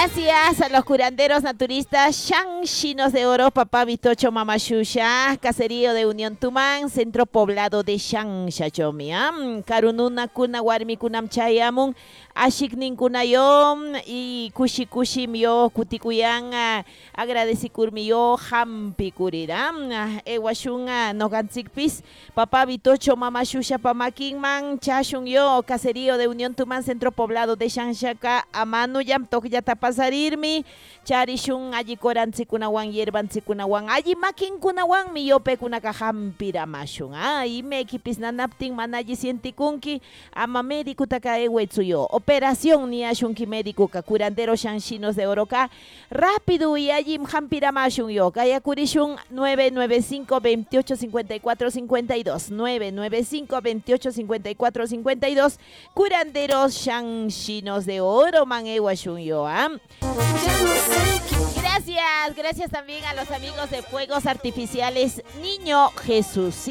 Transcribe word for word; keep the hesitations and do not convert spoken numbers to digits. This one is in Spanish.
Gracias a los curanderos naturistas Shan Chinos de Oro, Papá Vitocho Mamashusha, Caserío de Unión Tumán, Centro Poblado de Shan Shachomiam, Karununa Kuna Warmi Kunam Chayamun, Ashiknin Kunayom y Kushi Kushi Mio Kutikuyan, Agradecikurmio Hampi Kuriram, Ewashunga Nogantzikpis, Papá Vitocho Mamashusha Pamakinman, Chashun Yo, Caserío de Unión Tumán, Centro Poblado de Shan Shaka, Amanu Yam Tokyata Pasarirmi, Charishun allí Korantzikunawan, Yerbantzikunawan, allí Makinkunawan, Miyope Kunakahampiramashun, ay me equipis nanaptin manaji sientikunki, ama médico takaewetsuyo, operación ni ashunki médico ka curandero Shanchinos de Oroca, rápido y allí Hampiramashun yo, Kaya Kurishun nueve nueve cinco, veintiocho cincuenta y cuatro cincuenta y dos, nueve nueve cinco, veintiocho cincuenta y cuatro cincuenta y dos, curanderos Shanchinos de Oro, man ewashun yo, ¿ah? Gracias, gracias también a los amigos de Fuegos Artificiales Niño Jesús.